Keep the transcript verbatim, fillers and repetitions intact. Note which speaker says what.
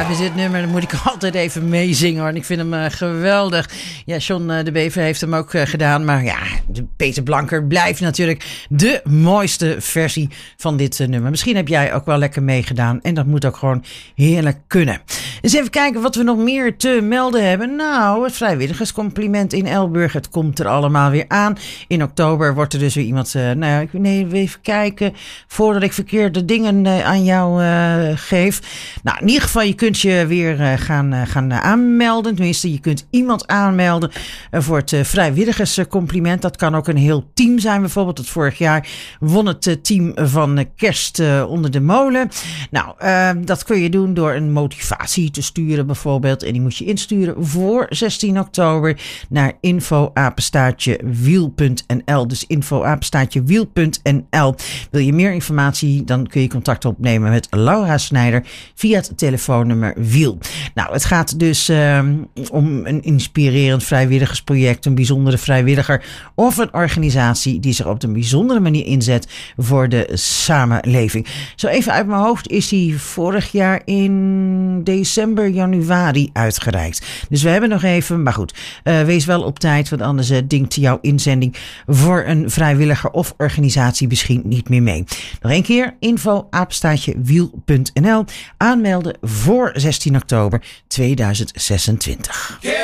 Speaker 1: bij dit nummer dan moet ik altijd even meezingen hoor. En ik vind hem uh, geweldig. Ja, John uh, de Bever heeft hem ook uh, gedaan. Maar ja, de Peter Blanker blijft natuurlijk de mooiste versie van dit uh, nummer. Misschien heb jij ook wel lekker meegedaan. En dat moet ook gewoon heerlijk kunnen. Eens even kijken wat we nog meer te melden hebben. Nou, het vrijwilligerscompliment in Elburg. Het komt er allemaal weer aan. In oktober wordt er dus weer iemand... Uh, nou, nee, even kijken. Voordat ik verkeerde dingen uh, aan jou uh, geef. Nou, in ieder geval, je kunt je weer uh, gaan, uh, gaan uh, aanmelden. Tenminste, je kunt iemand aanmelden uh, voor het uh, vrijwilligerscompliment. Dat kan ook een heel team zijn. Bijvoorbeeld het vorig jaar won het uh, team van uh, Kerst uh, onder de molen. Nou, uh, dat kun je doen door een motivatie te sturen bijvoorbeeld. En die moet je insturen voor zestien oktober naar info apenstaartje wiel punt n l. Dus info apenstaartje wiel punt n l. Wil je meer informatie, dan kun je contact opnemen met Laura Snijder via het telefoonnummer Wiel. Nou, het gaat dus uh, om een inspirerend vrijwilligersproject, een bijzondere vrijwilliger of een organisatie die zich op een bijzondere manier inzet voor de samenleving. Zo even uit mijn hoofd is die vorig jaar in december, januari uitgereikt. Dus we hebben nog even, maar goed, uh, wees wel op tijd, want anders uh, dinkt jouw inzending voor een vrijwilliger of organisatie misschien niet meer mee. Nog één keer, info apenstaartje wiel punt n l. Aanmelden voor zestien oktober tweeduizend zesentwintig.